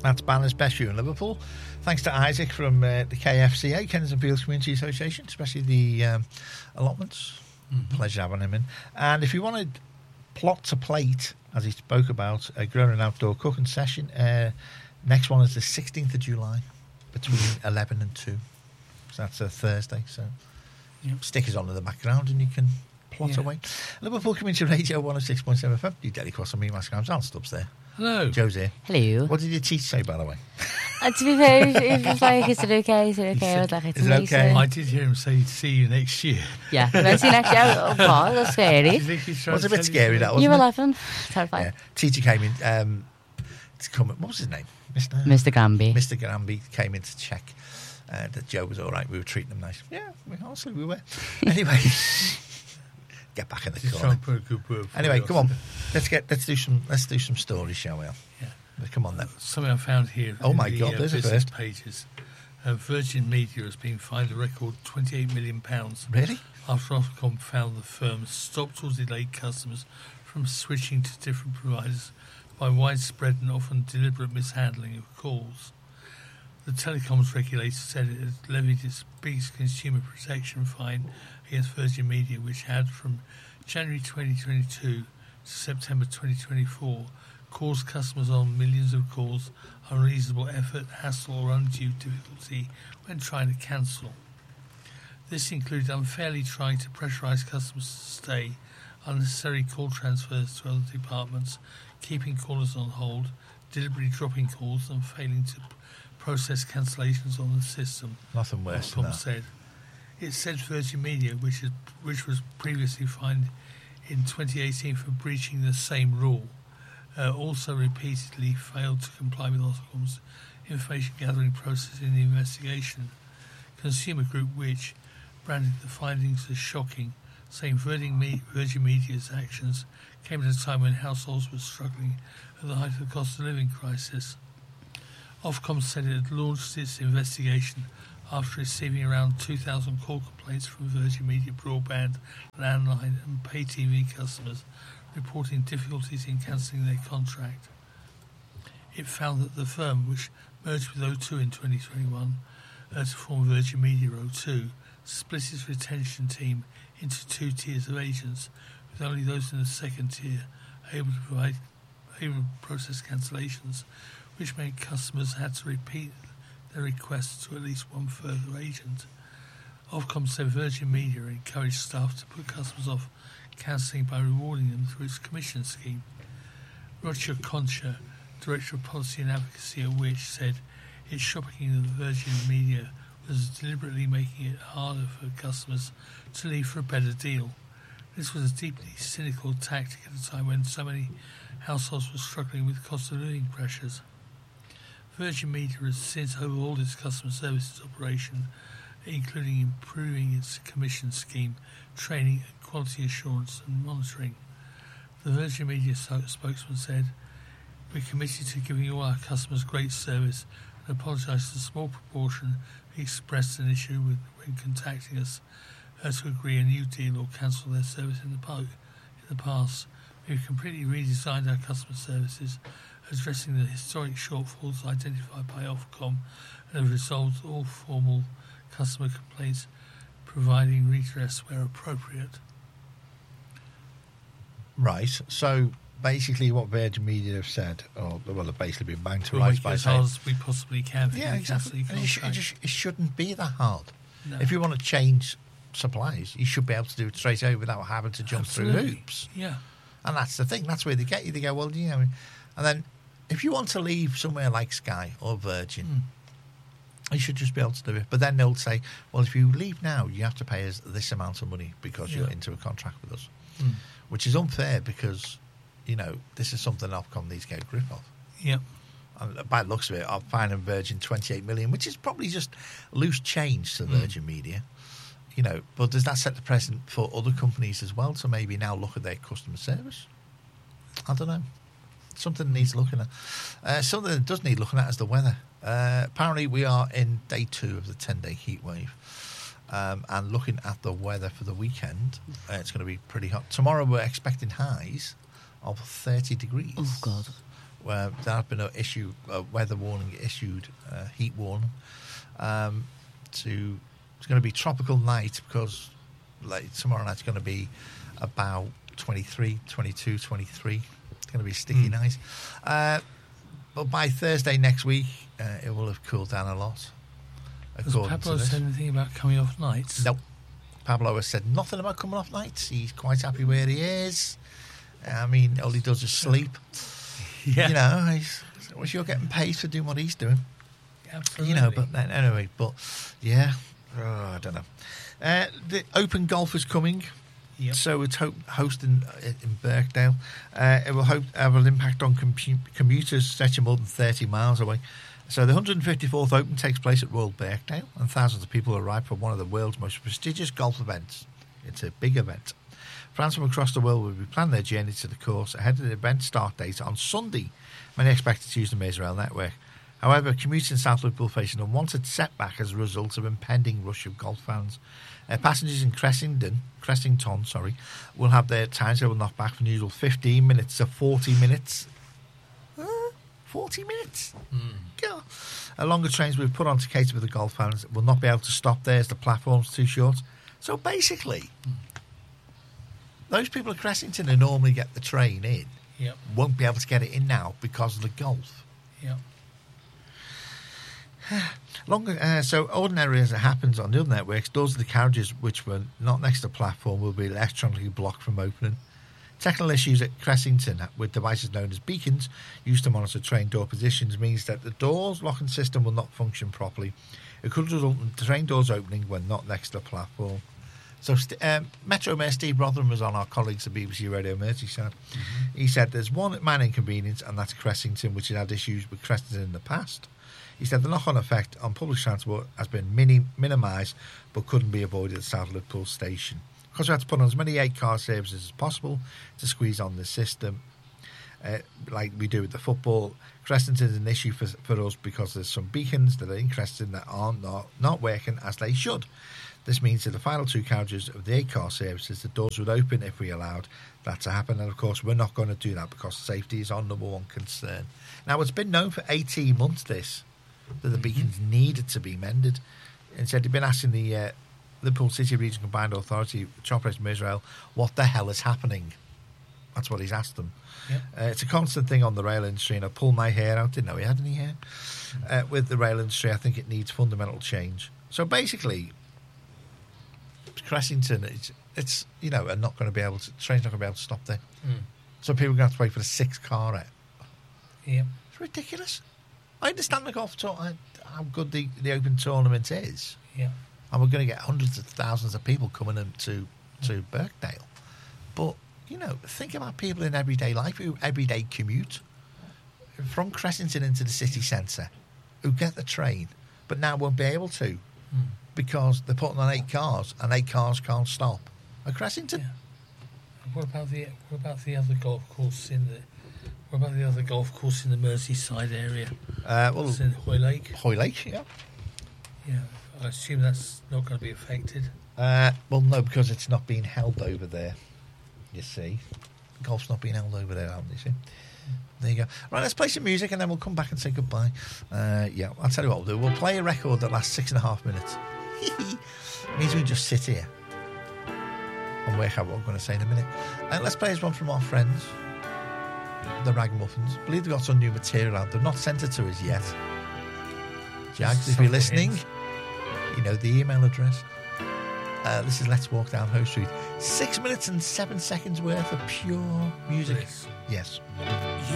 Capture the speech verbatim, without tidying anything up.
That's Banner's Best View in Liverpool. Thanks to Isaac from uh, the K F C A, Kensington Fields Community Association, especially the um, allotments. Mm-hmm. Pleasure having him in. And if you wanted plot to plate, as he spoke about, a grown and outdoor cooking session, uh, next one is the sixteenth of July between eleven and two. So that's a Thursday. So yep. Stickers on in the background and you can plot yeah. away. Liverpool Community Radio one oh six point seven F M. You Daily Cross on me, Mascams. Alan Stubbs there. Hello. Joe's here. Hello. What did your teeth say, by the way? Uh, to be fair, it was like, is it okay? Is it okay? I was like, it's is it okay? I did hear him say, see you next year. Yeah, I'll see you next year. Oh, God, that's scary. It was a bit scary, that, wasn't you it? You were laughing. Terrifying. Yeah. Teacher came in um, to come. What was his name? Mister Mister Granby. Mister Granby came in to check uh, that Joe was all right. We were treating him nice. Yeah, we, honestly, we were. Anyway, get back in the Just corner. Put a good word anyway, come on. Let's get. Let's do some. Let's do some stories, shall we? Yeah. Come on then. Something I found here. Oh my the, God! Uh, There's a business first. pages. Uh, Virgin Media has been fined a record twenty-eight million pounds. Really? After Ofcom found the firm stopped or delayed customers from switching to different providers by widespread and often deliberate mishandling of calls. The telecoms regulator said it had levied its biggest consumer protection fine against Virgin Media, which had from January twenty twenty-two to September twenty twenty-four caused customers on millions of calls unreasonable effort, hassle or undue difficulty when trying to cancel. This included unfairly trying to pressurise customers to stay, unnecessary call transfers to other departments, keeping callers on hold, deliberately dropping calls and failing to process cancellations on the system. Nothing worse than that. Said. It said Virgin Media, which, is, which was previously fined in twenty eighteen for breaching the same rule, Uh, also repeatedly failed to comply with Ofcom's information gathering process in the investigation. Consumer Group, which branded the findings as shocking, saying Virgin, Me- Virgin Media's actions came at a time when households were struggling at the height of the cost of living crisis. Ofcom said it had launched its investigation after receiving around two thousand call complaints from Virgin Media broadband, landline and pay T V customers reporting difficulties in cancelling their contract. It found that the firm, which merged with O two in twenty twenty-one uh, to form Virgin Media O two, split its retention team into two tiers of agents, with only those in the second tier able to provide able to process cancellations, which meant customers had to repeat their requests to at least one further agent. Ofcom said Virgin Media encouraged staff to put customers off cancelling by rewarding them through its commission scheme. Roger Concha, Director of Policy and Advocacy at Which, said its shopping of Virgin Media was deliberately making it harder for customers to leave for a better deal. This was a deeply cynical tactic at a time when so many households were struggling with cost of living pressures. Virgin Media has since overhauled its customer services operation, including improving its commission scheme, training and quality assurance and monitoring. The Virgin Media spokesman said, "We're committed to giving all our customers great service and apologise for the small proportion who expressed an issue with, when contacting us uh, to agree a new deal or cancel their service in the, po- in the past. We've completely redesigned our customer services, addressing the historic shortfalls identified by Ofcom and have resolved all formal customer complaints, providing redress where appropriate." Right, so basically what Virgin Media have said, or well, they've basically been banged to we'll rights make by it as saying... hard as we possibly can. Yeah, exactly. And it, sh- it, just, it shouldn't be that hard. No. If you want to change supplies, you should be able to do it straight away without having to jump Absolutely. through hoops. Yeah. And that's the thing. That's where they get you. They go, well, you know... And then if you want to leave somewhere like Sky or Virgin... Mm. You should just be able to do it. But then they'll say, well, if you leave now, you have to pay us this amount of money because yeah. you're into a contract with us. Mm. Which is unfair because, you know, this is something Ofcom needs to get a grip of. Yep. And by the looks of it, I'm finding Virgin twenty-eight million, which is probably just loose change to Virgin mm. Media. You know, but does that set the precedent for other companies as well to maybe now look at their customer service? I don't know. Something needs looking at. Uh, something that does need looking at is the weather. Uh, apparently, we are in day two of the ten-day heat wave. Um, and looking at the weather for the weekend, uh, it's going to be pretty hot. Tomorrow, we're expecting highs of thirty degrees. Oh, God. where there have been an issue, a weather warning issued, uh, heat warning. Um, to it's going to be tropical night because like tomorrow night's going to be about twenty-three, twenty-two, twenty-three. It's going to be sticky Mm. night. Uh, but by Thursday next week, uh, it will have cooled down a lot. Has according to Pablo this. said anything about coming off nights? Nope. Pablo has said nothing about coming off nights. He's quite happy where he is. I mean, all he does is sleep. Yeah. You know, he's, well, you're getting paid for doing what he's doing. Absolutely. You know, but then, anyway, but yeah, oh, I don't know. Uh, the Open Golf is coming. Yep. So it's ho- hosting it in Birkdale. Uh, it will hope, have an impact on compu- commuters stretching more than thirty miles away. So the one hundred fifty-fourth Open takes place at Royal Birkdale, and thousands of people arrive for one of the world's most prestigious golf events. It's a big event. Fans from across the world will be planning their journey to the course ahead of the event start date on Sunday. Many expected to use the Merseyrail network. However, commuters in South Liverpool face an unwanted setback as a result of impending rush of golf fans. Uh, passengers in Cressington, Cressington, sorry, will have their timetable knocked back from the usual fifteen minutes to forty minutes. Uh, forty minutes? Mm. Yeah. Uh, longer trains will be put on to cater for the golf fans will not be able to stop there as the platform's too short. So basically, mm. those people at Cressington who normally get the train in Yep. won't be able to get it in now because of the golf. Yep. Longer, uh, so ordinarily as it happens on the other networks, doors of the carriages which were not next to the platform will be electronically blocked from opening. Technical issues at Cressington with devices known as beacons used to monitor train door positions means that the doors locking system will not function properly. It could result in train doors opening when not next to the platform. So um, Metro Mayor Steve Rotherham was on our colleagues at B B C Radio Merseyside. Mm-hmm. He said there's one minor inconvenience, and that's Cressington, which has had issues with Cressington in the past. He said the knock-on effect on public transport has been mini- minimised but couldn't be avoided at South Liverpool Station. Because we had to put on as many eight-car services as possible to squeeze on the system, uh, like we do with the football. Cressington is an issue for, for us because there's some beacons that are in Cressington that aren't not, not working as they should. This means that the final two carriages of the eight-car services, the doors would open if we allowed that to happen. And, of course, we're not going to do that because safety is our number one concern. Now, it's been known for eighteen months, this, that the beacons mm-hmm. needed to be mended. Instead, they've been asking the uh, Liverpool City Region Combined Authority, Choppers Merseyrail, what the hell is happening? That's what he's asked them. Yep. Uh, it's a constant thing on the rail industry, and I pulled my hair out. Didn't know he had any hair. Uh, with the rail industry, I think it needs fundamental change. So basically, Cressington, it's, it's you know, are not going to be able to, train's not going to be able to stop there. Mm. So people are going to have to wait for the sixth car out. Yeah. It's ridiculous. I understand the golf tour, how good the, the Open tournament is. Yeah. And we're going to get hundreds of thousands of people coming into to mm. Birkdale. But, you know, think about people in everyday life who everyday commute from Cressington into the city centre, who get the train, but now won't be able to. Mm. Because they're putting on eight cars, and eight cars can't stop at Cressington. Yeah. What about the what about the other golf course in the what about the other golf course in the Merseyside area? Uh, well, it's in Hoylake. Hoylake, yeah. Yeah, I assume that's not going to be affected. Uh, well, no, because it's not being held over there. You see, golf's not being held over there, haven't you? See. There you go. Right, let's play some music and then we'll come back and say goodbye. Uh, yeah, I'll tell you what we'll do. We'll play a record that lasts six and a half minutes. Means we can just sit here and work out what I'm going to say in a minute. And uh, let's play this one from our friends, the Ragamuffins. I believe they've got some new material out. They've not sent it to us yet. Jags, if you're listening, you know the email address. Uh, this is Let's Walk Down Hoe Street. Six minutes and seven seconds worth of pure music. Yes. yes.